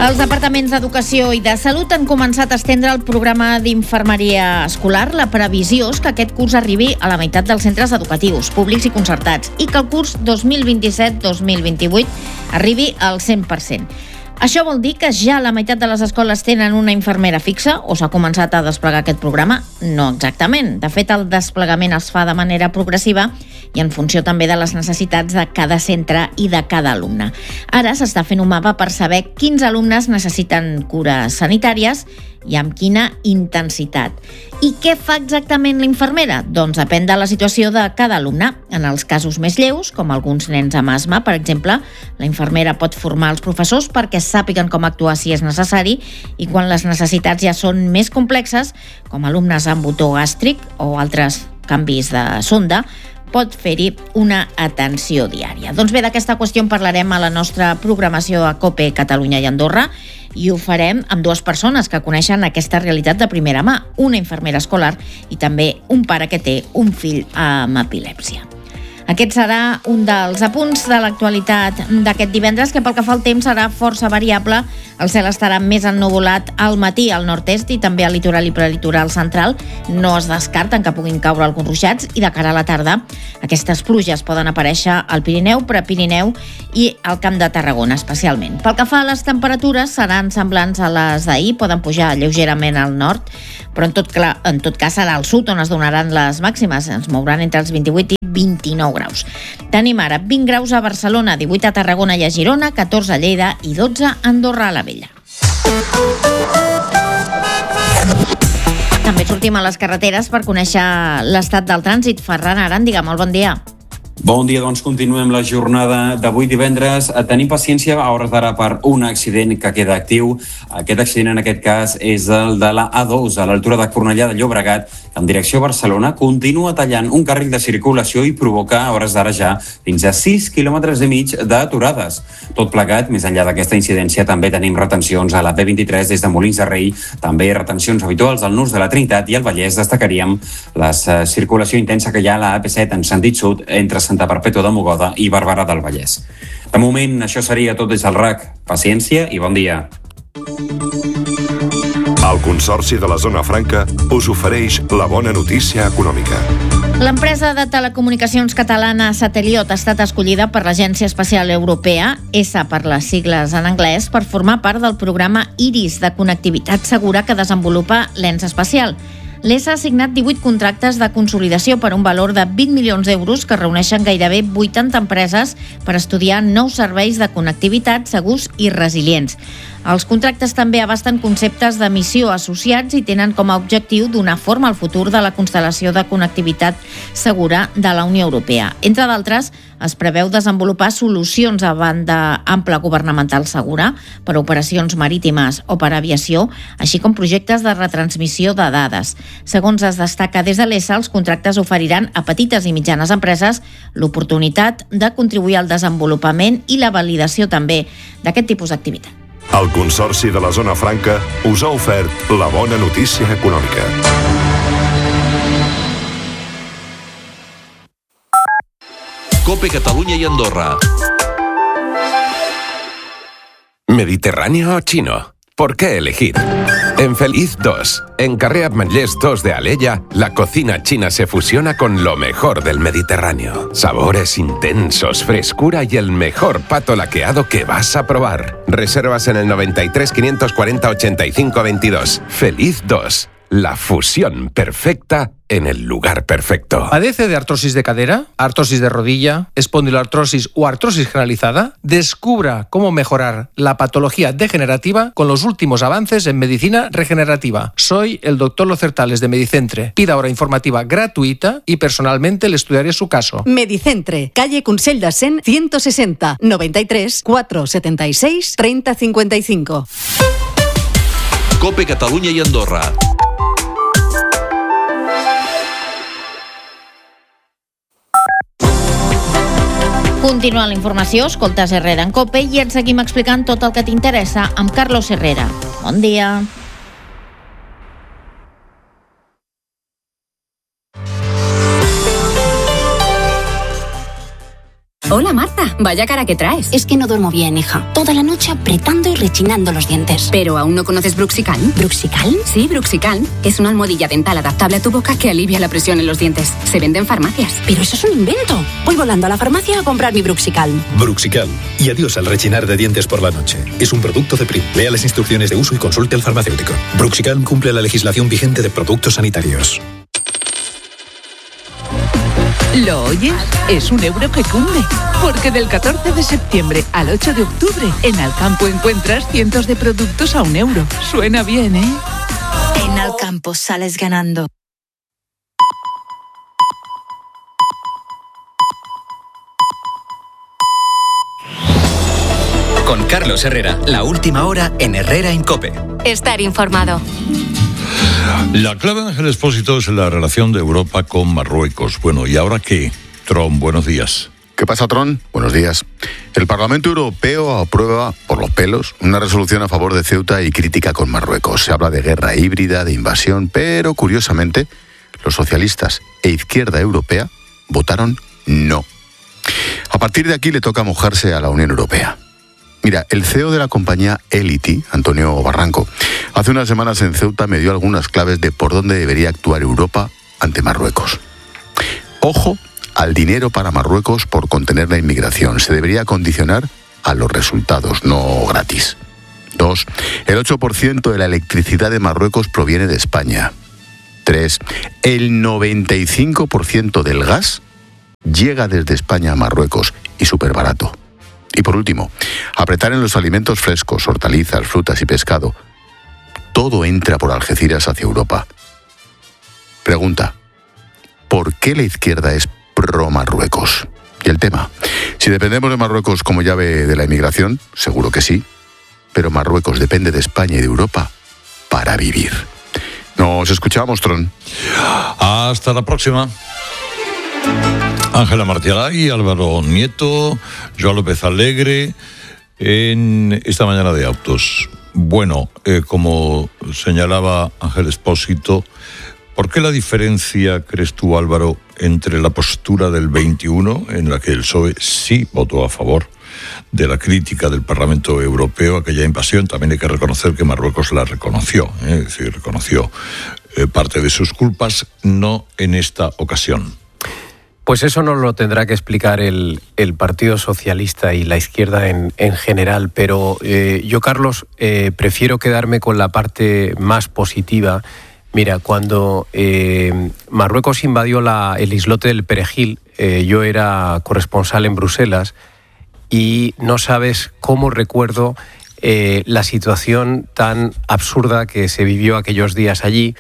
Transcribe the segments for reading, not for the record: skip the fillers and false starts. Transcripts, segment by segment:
Els departaments d'Educació i de Salut han començat a estendre el programa d'infermeria escolar. La previsió és que aquest curs arribi a la meitat dels centres educatius, públics i concertats, i que el curs 2027-2028 arribi al 100%. Això vol dir que ja la meitat de les escoles tenen una infermera fixa o s'ha començat a desplegar aquest programa? No exactament. De fet, el desplegament es fa de manera progressiva i en funció també de les necessitats de cada centre i de cada alumne. Ara s'està fent un mapa per saber quins alumnes necessiten cures sanitàries i amb quina intensitat. I què fa exactament la infermera? Doncs depèn de la situació de cada alumne. En els casos més lleus, com alguns nens amb asma, per exemple, la infermera pot formar els professors perquè sàpiguen com actuar si és necessari, i quan les necessitats ja són més complexes, com alumnes amb botó gàstric o altres canvis de sonda, pot fer-hi una atenció diària. Doncs bé, d'aquesta qüestió en parlarem a la nostra programació a COPE Catalunya i Andorra, i ho farem amb dues persones que coneixen aquesta realitat de primera mà, una infermera escolar i també un pare que té un fill amb epilèpsia. Aquest serà un dels apunts de l'actualitat d'aquest divendres, que pel que fa al temps serà força variable. El cel estarà més ennuvolat al matí al nord-est i també al litoral i prelitoral central. No es descarten que puguin caure alguns ruixats, i de cara a la tarda aquestes pluges poden aparèixer al Pirineu, Prepirineu i al Camp de Tarragona especialment. Pel que fa a les temperatures, seran semblants a les d'ahir, poden pujar lleugerament al nord, però en tot cas serà al sud on es donaran les màximes. Ens mouran entre els 28 i 29 graus. Tenim ara 20 graus a Barcelona, 18 a Tarragona i a Girona, 14 a Lleida i 12 a Andorra la Vella. També sortim a les carreteres per conèixer l'estat del trànsit. Ferran Aràndiga, molt bon dia. Bon dia, doncs continuem la jornada d'avui divendres. Tenim paciència a hores d'ara per un accident que queda actiu. Aquest accident en aquest cas és el de la A2 a l'altura de Cornellà de Llobregat, en direcció a Barcelona. Continua tallant un carril de circulació i provoca a hores d'ara ja fins a 6,5 km d'aturades. Tot plegat, més enllà d'aquesta incidència, també tenim retencions a la B23 des de Molins de Rei, també retencions habituals al nus de la Trinitat i al Vallès. Destacaríem la circulació intensa que hi ha a la AP7 en sentit sud entre Santa Perpètua de Mogoda i Barberà del Vallès. De moment, això seria tot des del RAC. Paciència i bon dia. El Consorci de la Zona Franca us ofereix la bona notícia econòmica. L'empresa de telecomunicacions catalana Sateliot ha estat escollida per l'Agència Espacial Europea, ESA per les sigles en anglès, per formar part del programa IRIS de connectivitat segura que desenvolupa l'ENS espacial. L'ESA ha signat 18 contractes de consolidació per un valor de 20 milions d'euros que reuneixen gairebé 80 empreses per estudiar nous serveis de connectivitat segurs i resilients. Els contractes també abasten conceptes de missió associats i tenen com a objectiu donar forma al futur de la constel·lació de connectivitat segura de la Unió Europea. Entre d'altres, es preveu desenvolupar solucions a banda ampla governamental segura per a operacions marítimes o per a aviació, així com projectes de retransmissió de dades. Segons es destaca des de l'ESA, els contractes oferiran a petites i mitjanes empreses l'oportunitat de contribuir al desenvolupament i la validació també d'aquest tipus d'activitat. El Consorci de la Zona Franca us ha ofert la bona notícia econòmica. COPE Catalunya i Andorra. ¿Mediterráneo o chino? ¿Por qué elegir? En Feliz 2, en carrer Ametllers 2 de Alella, la cocina china se fusiona con lo mejor del Mediterráneo. Sabores intensos, frescura y el mejor pato laqueado que vas a probar. Reservas en el 93 540 85 22. Feliz 2, la fusión perfecta en el lugar perfecto. ¿Padece de artrosis de cadera, artrosis de rodilla, espondiloartrosis o artrosis generalizada? Descubra cómo mejorar la patología degenerativa con los últimos avances en medicina regenerativa. Soy el doctor Locertales de Medicentre. Pida hora informativa gratuita y personalmente le estudiaré su caso. Medicentre, calle Consell de Cent 160, 93 476 3055. COPE Catalunya i Andorra. Continua la informació, escoltes Herrera en COPE i et seguim explicant tot el que t'interessa amb Carlos Herrera. Bon dia. Hola, Marta. Vaya cara que traes. Es que no duermo bien, hija. Toda la noche apretando y rechinando los dientes. ¿Pero aún no conoces Bruxicalm? ¿Bruxicalm? Sí, Bruxicalm. Es una almohadilla dental adaptable a tu boca que alivia la presión en los dientes. Se vende en farmacias. Pero eso es un invento. Voy volando a la farmacia a comprar mi Bruxicalm. Bruxicalm. Y adiós al rechinar de dientes por la noche. Es un producto de Prim. Lea las instrucciones de uso y consulte al farmacéutico. Bruxicalm cumple la legislación vigente de productos sanitarios. ¿Lo oyes? Es un euro que cunde. Porque del 14 de septiembre al 8 de octubre, en Alcampo encuentras cientos de productos a €1. Suena bien, ¿eh? En Alcampo sales ganando. Con Carlos Herrera, la última hora en Herrera en COPE. Estar informado. La clave, Ángel Expósito, es la relación de Europa con Marruecos. Bueno, ¿y ahora qué? Tron, buenos días. ¿Qué pasa, Tron? Buenos días. El Parlamento Europeo aprueba, por los pelos, una resolución a favor de Ceuta y crítica con Marruecos. Se habla de guerra híbrida, de invasión, pero, curiosamente, los socialistas e izquierda europea votaron no. A partir de aquí le toca mojarse a la Unión Europea. Mira, el CEO de la compañía Elity, Antonio Barranco, hace unas semanas en Ceuta me dio algunas claves de por dónde debería actuar Europa ante Marruecos. Ojo al dinero para Marruecos por contener la inmigración. Se debería condicionar a los resultados, no gratis. 2. El 8% de la electricidad de Marruecos proviene de España. 3. El 95% del gas llega desde España a Marruecos y súper barato. Y por último, apretar en los alimentos frescos, hortalizas, frutas y pescado. Todo entra por Algeciras hacia Europa. Pregunta, ¿por qué la izquierda es pro-Marruecos? Y el tema, si dependemos de Marruecos como llave de la inmigración, seguro que sí, pero Marruecos depende de España y de Europa para vivir. Nos escuchamos, Tron. Hasta la próxima. Ángela Martialay, Álvaro Nieto, Joan López Alegre, en esta mañana de autos. Bueno, como señalaba Ángel Expósito, ¿por qué la diferencia, crees tú, Álvaro, entre la postura del 21, en la que el PSOE sí votó a favor de la crítica del Parlamento Europeo, aquella invasión? También hay que reconocer que Marruecos la reconoció, es decir, reconoció parte de sus culpas, no en esta ocasión. Pues eso nos lo tendrá que explicar el Partido Socialista y la izquierda en general, pero yo, Carlos, prefiero quedarme con la parte más positiva. Mira, cuando Marruecos invadió el islote del Perejil, yo era corresponsal en Bruselas y no sabes cómo recuerdo la situación tan absurda que se vivió aquellos días allí,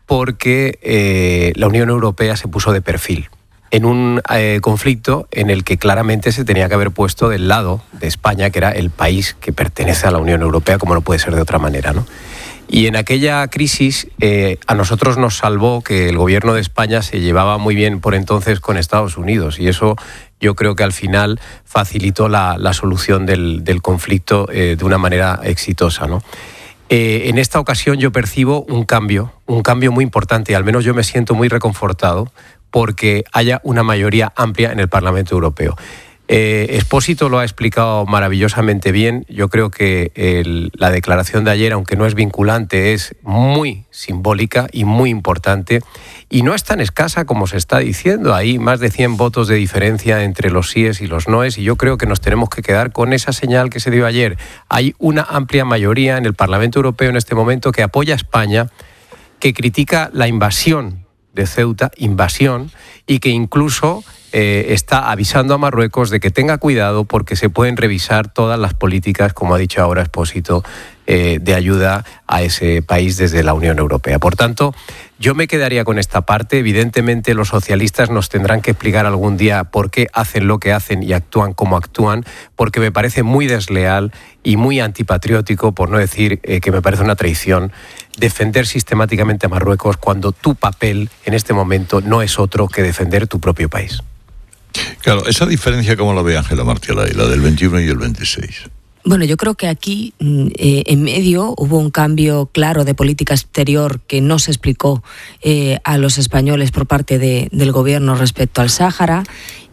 porque la Unión Europea se puso de perfil en un conflicto en el que claramente se tenía que haber puesto del lado de España, que era el país que pertenece a la Unión Europea, como no puede ser de otra manera, ¿no? Y en aquella crisis a nosotros nos salvó que el gobierno de España se llevaba muy bien por entonces con Estados Unidos, y eso yo creo que al final facilitó la solución del conflicto de una manera exitosa, ¿no? En esta ocasión yo percibo un cambio muy importante, y al menos yo me siento muy reconfortado porque haya una mayoría amplia en el Parlamento Europeo. Expósito lo ha explicado maravillosamente bien. Yo creo que la declaración de ayer, aunque no es vinculante, es muy simbólica y muy importante, y no es tan escasa como se está diciendo. Hay más de 100 votos de diferencia entre los síes y los noes, y yo creo que nos tenemos que quedar con esa señal que se dio ayer. Hay una amplia mayoría en el Parlamento Europeo en este momento que apoya a España, que critica la invasión de Ceuta, y que incluso está avisando a Marruecos de que tenga cuidado porque se pueden revisar todas las políticas, como ha dicho ahora Expósito, de ayuda a ese país desde la Unión Europea. Por tanto, yo me quedaría con esta parte. Evidentemente los socialistas nos tendrán que explicar algún día por qué hacen lo que hacen y actúan como actúan, porque me parece muy desleal y muy antipatriótico, por no decir que me parece una traición, defender sistemáticamente a Marruecos cuando tu papel en este momento no es otro que defender tu propio país. Claro, esa diferencia, ¿cómo la ve Ángela Martialay, la del 21 y el 26? Bueno, yo creo que aquí en medio hubo un cambio claro de política exterior que no se explicó a los españoles por parte del gobierno respecto al Sáhara.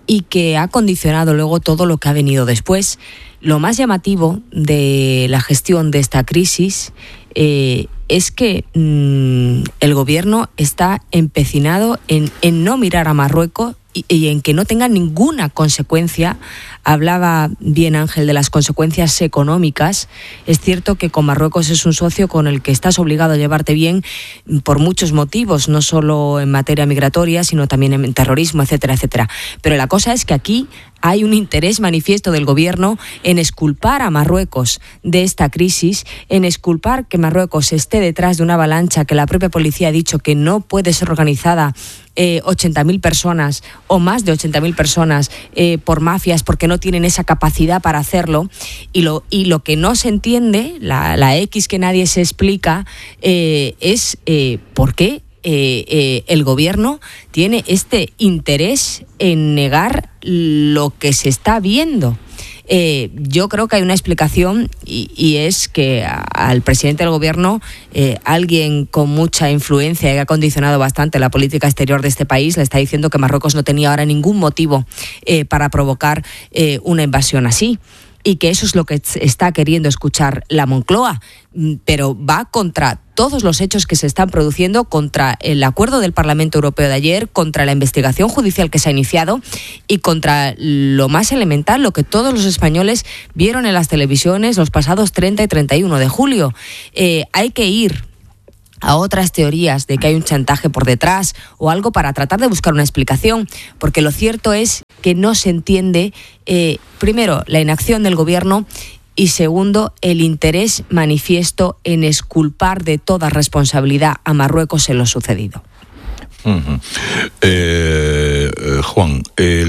y que ha condicionado luego todo lo que ha venido después. Lo más llamativo de la gestión de esta crisis es que el gobierno está empecinado en no mirar a Marruecos y en que no tenga ninguna consecuencia. Hablaba bien Ángel de las consecuencias económicas. Es cierto que con Marruecos es un socio con el que estás obligado a llevarte bien por muchos motivos, no solo en materia migratoria, sino también en terrorismo, etcétera, etcétera. Pero la cosa es que aquí hay un interés manifiesto del gobierno en exculpar a Marruecos de esta crisis, en exculpar que Marruecos esté detrás de una avalancha que la propia policía ha dicho que no puede ser organizada 80.000 personas o más de 80.000 personas por mafias porque no tienen esa capacidad para hacerlo. Y lo que no se entiende, la X que nadie se explica, es por qué el gobierno tiene este interés en negar lo que se está viendo. Yo creo que hay una explicación y es que al presidente del gobierno, alguien con mucha influencia y que ha condicionado bastante la política exterior de este país, le está diciendo que Marruecos no tenía ahora ningún motivo para provocar una invasión así. Y que eso es lo que está queriendo escuchar la Moncloa, pero va contra todos los hechos que se están produciendo, contra el acuerdo del Parlamento Europeo de ayer, contra la investigación judicial que se ha iniciado y contra lo más elemental, lo que todos los españoles vieron en las televisiones los pasados 30 y 31 de julio. Hay que ir a otras teorías de que hay un chantaje por detrás o algo para tratar de buscar una explicación, porque lo cierto es que no se entiende, primero, la inacción del gobierno y segundo, el interés manifiesto en exculpar de toda responsabilidad a Marruecos en lo sucedido. Juan,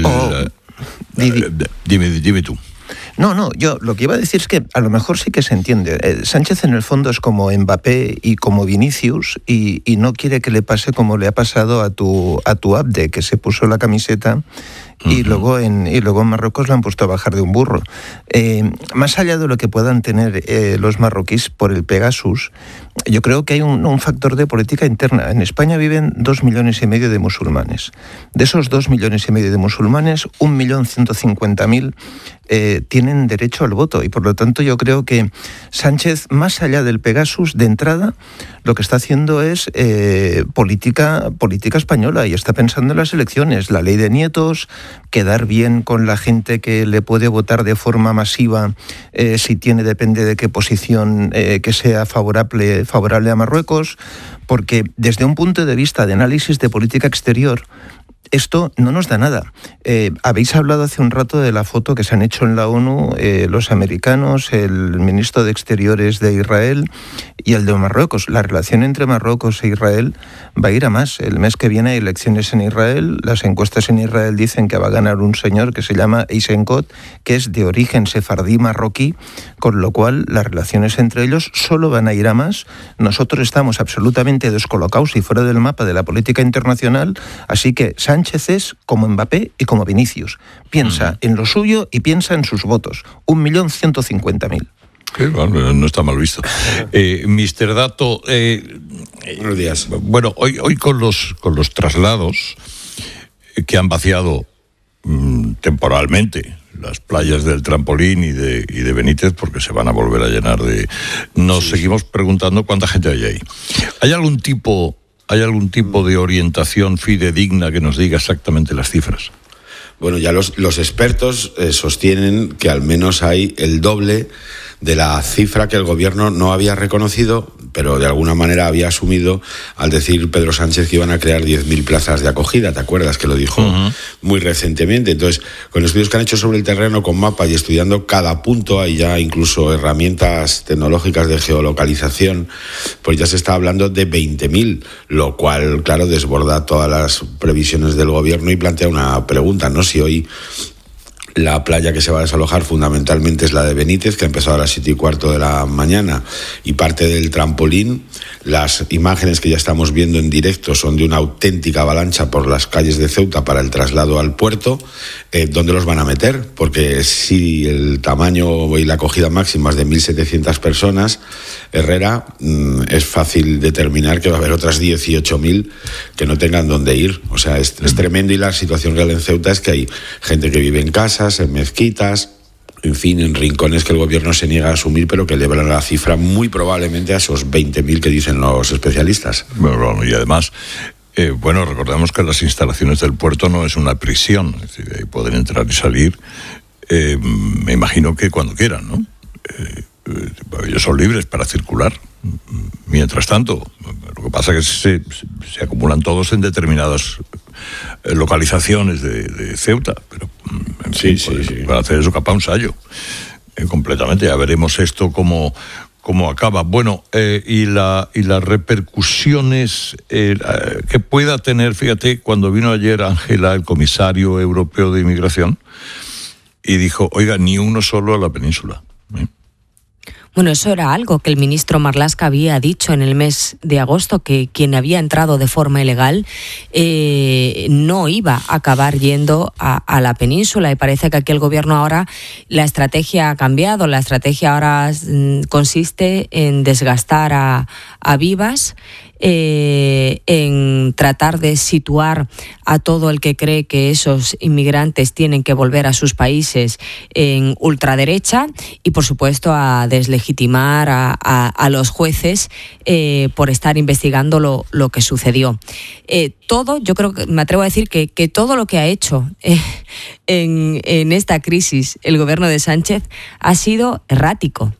dime tú. No, yo lo que iba a decir es que a lo mejor sí que se entiende. Sánchez en el fondo es como Mbappé y como Vinicius y no quiere que le pase como le ha pasado a tu Abde, que se puso la camiseta y luego en Marruecos le han puesto a bajar de un burro. Más allá de lo que puedan tener los marroquíes por el Pegasus, yo creo que hay un factor de política interna. En España viven 2,5 millones de musulmanes. De esos 2,5 millones de musulmanes, 1.150.000 tienen derecho al voto y por lo tanto yo creo que Sánchez, más allá del Pegasus, de entrada lo que está haciendo es política española y está pensando en las elecciones, la ley de nietos, quedar bien con la gente que le puede votar de forma masiva si depende de qué posición que sea favorable a Marruecos, porque desde un punto de vista de análisis de política exterior esto no nos da nada. Habéis hablado hace un rato de la foto que se han hecho en la ONU los americanos, el ministro de Exteriores de Israel y el de Marruecos. La relación entre Marruecos e Israel va a ir a más. El mes que viene hay elecciones en Israel. Las encuestas en Israel dicen que va a ganar un señor que se llama Eisenkot, que es de origen sefardí marroquí, con lo cual las relaciones entre ellos solo van a ir a más. Nosotros estamos absolutamente descolocados y fuera del mapa de la política internacional, así que Sánchez es como Mbappé y como Vinicius. Piensa en lo suyo y piensa en sus votos. 1.150.000. Bueno, no está mal visto. Mr. Dato, buenos días. Bueno, hoy con los traslados que han vaciado temporalmente las playas del Trampolín y de Benítez, porque se van a volver a llenar nos seguimos preguntando cuánta gente hay ahí. ¿Hay algún tipo de orientación fidedigna que nos diga exactamente las cifras? Bueno, ya los expertos sostienen que al menos hay el doble de la cifra que el gobierno no había reconocido, pero de alguna manera había asumido al decir Pedro Sánchez que iban a crear 10.000 plazas de acogida. ¿Te acuerdas que lo dijo muy recientemente? Entonces, con estudios que han hecho sobre el terreno, con mapa y estudiando cada punto, hay ya incluso herramientas tecnológicas de geolocalización, pues ya se está hablando de 20.000, lo cual, claro, desborda todas las previsiones del gobierno y plantea una pregunta, ¿no? Si hoy La playa que se va a desalojar fundamentalmente es la de Benítez, que ha empezado a las 7:15 de la mañana, y parte del trampolín. Las imágenes que ya estamos viendo en directo son de una auténtica avalancha por las calles de Ceuta para el traslado al puerto. ¿Dónde los van a meter? Porque si el tamaño y la acogida máxima es de 1.700 personas, Herrera, es fácil determinar que va a haber otras 18.000 que no tengan dónde ir. O sea, es tremendo, y la situación real en Ceuta es que hay gente que vive en casas, en mezquitas, en fin, en rincones que el gobierno se niega a asumir, pero que elevan la cifra muy probablemente a esos 20.000 que dicen los especialistas. Bueno, y además, recordemos que las instalaciones del puerto no es una prisión, es decir, ahí pueden entrar y salir, me imagino que cuando quieran, ¿no? Ellos son libres para circular. Mientras tanto, lo que pasa es que se acumulan todos en determinadas localizaciones de Ceuta, pero en fin, para hacer eso capaz un sallo, completamente. Ya veremos esto cómo acaba. Bueno, y las repercusiones que pueda tener, fíjate, cuando vino ayer Ángela, el comisario europeo de inmigración, y dijo, oiga, ni uno solo a la península. Bueno, eso era algo que el ministro Marlaska había dicho en el mes de agosto, que quien había entrado de forma ilegal no iba a acabar yendo a la península, y parece que aquí el gobierno ahora, la estrategia ha cambiado. La estrategia ahora consiste en desgastar a Vivas, en tratar de situar a todo el que cree que esos inmigrantes tienen que volver a sus países en ultraderecha, y por supuesto a deslegitimar a los jueces por estar investigando lo que sucedió. Yo creo que me atrevo a decir que todo lo que ha hecho en esta crisis el gobierno de Sánchez ha sido errático.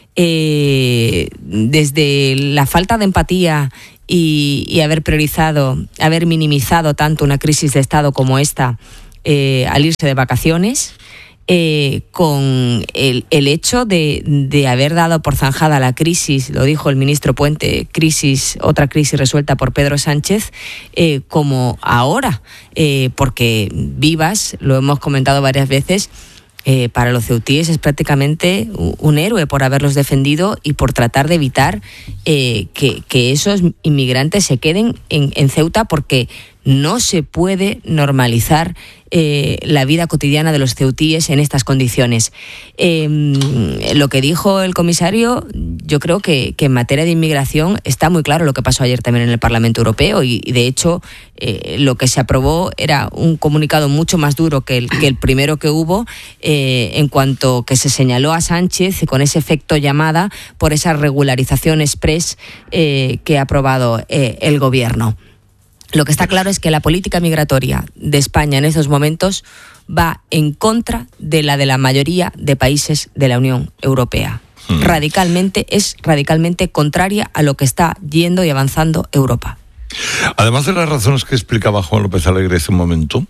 Desde la falta de empatía y haber minimizado tanto una crisis de Estado como esta al irse de vacaciones, con el hecho de haber dado por zanjada la crisis, lo dijo el ministro Puente, otra crisis resuelta por Pedro Sánchez, como ahora, porque Vivas, lo hemos comentado varias veces, para los ceutíes es prácticamente un héroe por haberlos defendido y por tratar de evitar que esos inmigrantes se queden en Ceuta, porque no se puede normalizar la vida cotidiana de los ceutíes en estas condiciones. Lo que dijo el comisario, yo creo que en materia de inmigración está muy claro lo que pasó ayer también en el Parlamento Europeo, y de hecho lo que se aprobó era un comunicado mucho más duro que el primero que hubo, en cuanto que se señaló a Sánchez con ese efecto llamada por esa regularización express que ha aprobado el gobierno. Lo que está claro es que la política migratoria de España en estos momentos va en contra de la mayoría de países de la Unión Europea. Es radicalmente contraria a lo que está yendo y avanzando Europa. Además de las razones que explicaba Juan López Alegre hace un momento,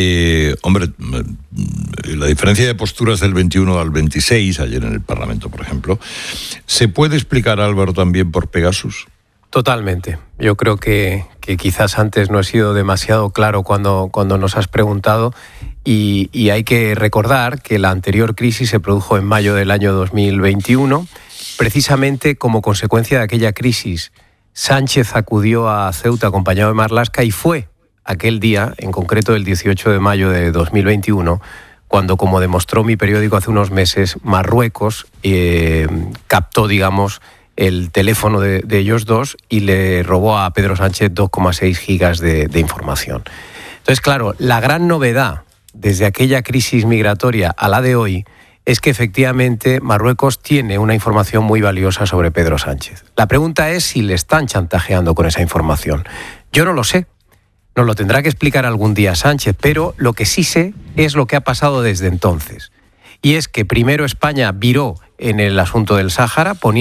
la diferencia de posturas del 21 al 26, ayer en el Parlamento, por ejemplo, ¿se puede explicar, Álvaro, también por Pegasus? Totalmente. Yo creo que quizás antes no he sido demasiado claro cuando nos has preguntado, y hay que recordar que la anterior crisis se produjo en mayo del año 2021. Precisamente como consecuencia de aquella crisis, Sánchez acudió a Ceuta acompañado de Marlaska, y fue aquel día, en concreto el 18 de mayo de 2021, cuando, como demostró mi periódico hace unos meses, Marruecos captó, digamos, el teléfono de ellos dos y le robó a Pedro Sánchez 2,6 gigas de información. Entonces, claro, la gran novedad desde aquella crisis migratoria a la de hoy es que efectivamente Marruecos tiene una información muy valiosa sobre Pedro Sánchez. La pregunta es si le están chantajeando con esa información. Yo no lo sé. Nos lo tendrá que explicar algún día Sánchez, pero lo que sí sé es lo que ha pasado desde entonces. Y es que primero España viró en el asunto del Sáhara, poniendo